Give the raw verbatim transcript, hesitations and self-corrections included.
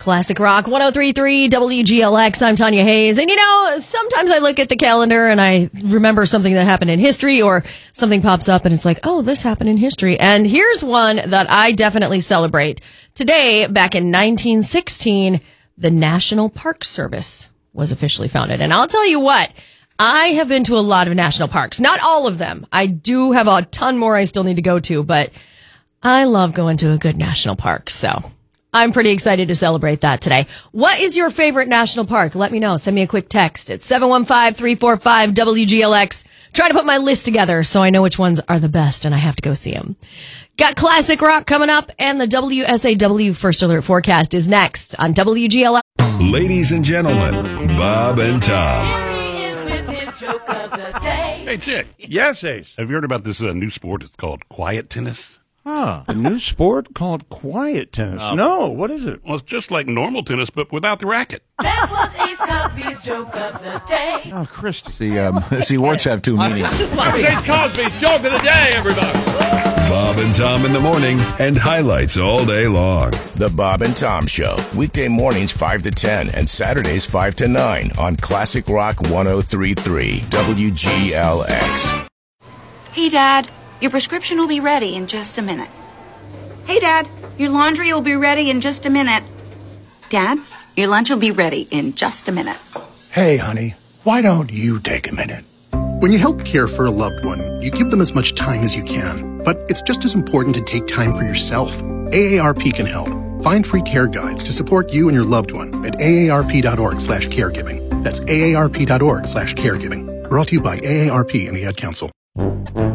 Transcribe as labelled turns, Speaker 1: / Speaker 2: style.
Speaker 1: Classic Rock one oh three point three W G L X. I'm Tanya Hayes. And you know, sometimes I look at the calendar and I remember something that happened in history, or something pops up and it's like, oh, this happened in history. And here's one that I definitely celebrate. Today, back in nineteen sixteen, the National Park Service was officially founded. And I'll tell you what, I have been to a lot of national parks. Not all of them. I do have a ton more I still need to go to, but I love going to a good national park. So I'm pretty excited to celebrate that today. What is your favorite national park? Let me know. Send me a quick text at seven one five, three four five, W G L X. Trying to put my list together so I know which ones are the best and I have to go see them. Got Classic Rock coming up, and the W S A W First Alert Forecast is next on W G L X.
Speaker 2: Ladies and gentlemen, Bob and Tom.
Speaker 3: Hey, Chick.
Speaker 4: Yes, Ace.
Speaker 3: Have you heard about this uh, new sport? It's called quiet tennis.
Speaker 4: Huh. A new sport called quiet tennis. Uh, no, what is it?
Speaker 3: Well, it's just like normal tennis, but without the racket.
Speaker 5: That was Ace Cosby's joke of the day.
Speaker 4: Oh, Christy.
Speaker 6: See, um, see, words have two meanings.
Speaker 4: It's Ace Cosby's joke of the day, everybody.
Speaker 2: Bob and Tom in the morning, and highlights all day long.
Speaker 7: The Bob and Tom Show, weekday mornings five to ten and Saturdays five to nine on Classic Rock one oh three point three W G L X.
Speaker 8: Hey, Dad, your prescription will be ready in just a minute. Hey, Dad, your laundry will be ready in just a minute. Dad, your lunch will be ready in just a minute.
Speaker 9: Hey, honey, why don't you take a minute? When you help care for a loved one, you give them as much time as you can. But it's just as important to take time for yourself. A A R P can help. Find free care guides to support you and your loved one at A A R P dot org slash caregiving. That's A A R P dot org slash caregiving. Brought to you by A A R P and the Ad Council.